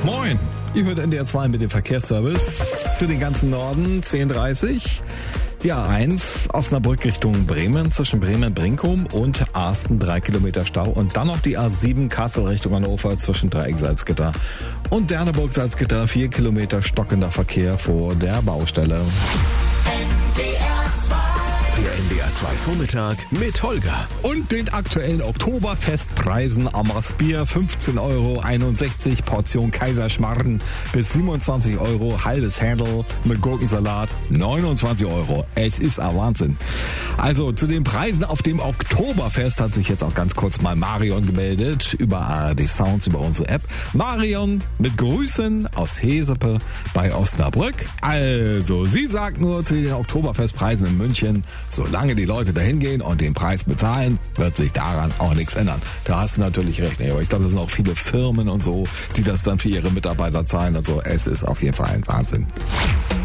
Moin, ihr hört NDR 2 mit dem Verkehrsservice für den ganzen Norden, 10:30. Die A1 Osnabrück Richtung Bremen, zwischen Bremen-Brinkum und Arsten 3 Kilometer Stau. Und dann noch die A7 Kassel Richtung Hannover zwischen Dreieck-Salzgitter und Derneburg-Salzgitter, 4 Kilometer stockender Verkehr vor der Baustelle. Der NDR 2 Vormittag mit Holger. Und den aktuellen Oktoberfestpreisen Amras Bier 15,61 €, Portion Kaiserschmarrn bis 27 €, halbes Handle mit Gurkensalat 29 €. Es ist ein Wahnsinn. Also zu den Preisen auf dem Oktoberfest hat sich jetzt auch ganz kurz mal Marion gemeldet über ARD Sounds, über unsere App. Marion mit Grüßen aus Hesepe bei Osnabrück. Also, sie sagt nur zu den Oktoberfestpreisen in München: Solange die Leute dahin gehen und den Preis bezahlen, wird sich daran auch nichts ändern. Da hast du natürlich recht. Aber ich glaube, das sind auch viele Firmen und so, die das dann für ihre Mitarbeiter zahlen. Also es ist auf jeden Fall ein Wahnsinn.